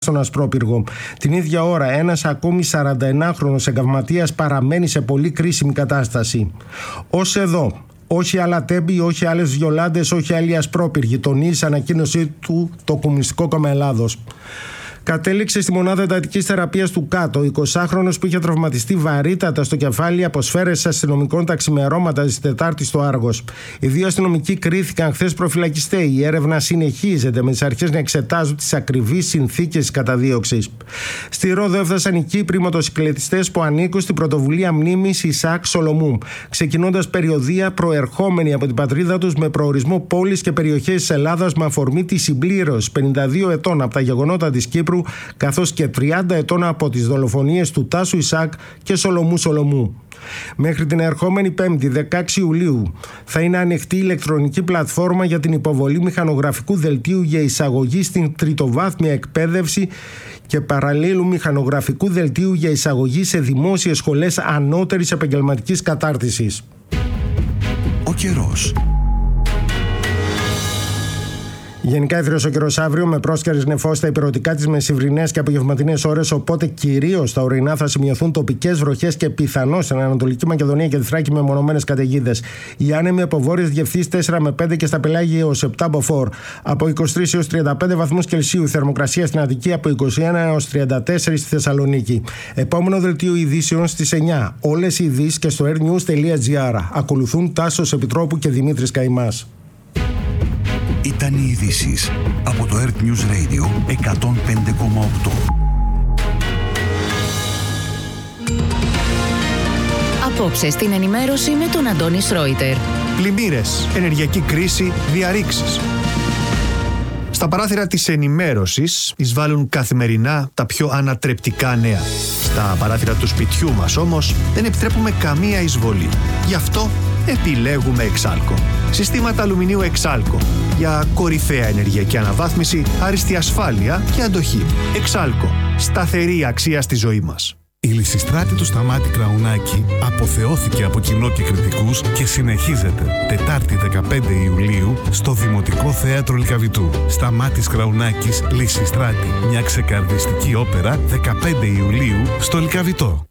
στον Ασπρόπυργο. Την ίδια ώρα, ένας ακόμη 41χρονος εγκαυματίας παραμένει σε πολύ κρίσιμη κατάσταση. Ως εδώ. Όχι άλλα τέμπη, όχι άλλες Βιολάντες, όχι άλλοι Ασπρόπυργοι, τονίζει σε ανακοίνωσή του το Κομμουνιστικό Κόμμα Ελλάδος. Κατέληξε στη μονάδα εντατικής θεραπείας του ΚΑΤ. Ο 20χρονος που είχε τραυματιστεί βαρύτατα στο κεφάλι αποσφαίρεσε αστυνομικών τα ξημερώματα της Τετάρτης στο Άργος. Οι δύο αστυνομικοί κρίθηκαν χθες προφυλακιστέοι. Η έρευνα συνεχίζεται με τις αρχές να εξετάζουν τις ακριβείς συνθήκες της καταδίωξης. Στη Ρόδο έφτασαν οι Κύπροι μοτοσυκλετιστές που ανήκουν στην πρωτοβουλία μνήμης Ισαάκ Σολομού, ξεκινώντας περιοδεία προερχόμενοι από την πατρίδα τους με προορισμό πόλεις και περιοχές της Ελλάδας με αφορμή τη συμπλήρωση 52 ετών από τα γεγονότα της Κύπρου, καθώς και 30 ετών από τις δολοφονίες του Τάσου Ισαάκ και Σολομού. Μέχρι την ερχόμενη Πέμπτη, 16 Ιουλίου, θα είναι ανοιχτή ηλεκτρονική πλατφόρμα για την υποβολή μηχανογραφικού δελτίου για εισαγωγή στην τριτοβάθμια εκπαίδευση και παραλλήλου μηχανογραφικού δελτίου για εισαγωγή σε δημόσιες σχολές ανώτερης επαγγελματικής κατάρτισης. Ο καιρός. Γενικά ιδρύωσε ο καιρός αύριο με πρόσκαιρες νεφώσεις στα υπηρετικά της μεσημβρινές και απογευματινές ώρες, οπότε κυρίως στα ορεινά θα σημειωθούν τοπικές βροχές και πιθανώς στην Ανατολική Μακεδονία και τη Θράκη με μονομένες καταιγίδες. Οι άνεμοι από βόρειες διευθύνσεις 4 με 5 και στα πελάγια έως 7 μποφόρ. Από 23 έως 35 βαθμούς Κελσίου. Θερμοκρασία στην Αττική από 21 έως 34 στη Θεσσαλονίκη. Επόμενο δελτίο ειδήσεων στις 9. Όλες οι ειδήσεις και στο airnews.gr. Ακολουθούν Τάσος Επιτρόπου και Δημήτρης Καϊμάς. Ήταν οι ειδήσεις από το Earth News Radio 105,8. Απόψε στην ενημέρωση με τον Αντώνη Σρόιτερ. Πλημμύρες, ενεργειακή κρίση, διαρρήξεις. Στα παράθυρα της ενημέρωσης εισβάλλουν καθημερινά τα πιο ανατρεπτικά νέα. Στα παράθυρα του σπιτιού μας όμως δεν επιτρέπουμε καμία εισβολή. Γι' αυτό επιλέγουμε Εξάλκο. Συστήματα αλουμινίου Εξάλκο για κορυφαία ενεργειακή αναβάθμιση, άριστη ασφάλεια και αντοχή. Εξάλκο. Σταθερή αξία στη ζωή μας. Η Λυσιστράτη του Σταμάτη Κραουνάκη αποθεώθηκε από κοινό και κριτικούς και συνεχίζεται Τετάρτη 15 Ιουλίου στο Δημοτικό Θέατρο Λυκαβητού. Σταμάτης Κραουνάκης, Λυσιστράτη. Μια ξεκαρδιστική όπερα 15 Ιουλίου στο Λυκαβητό.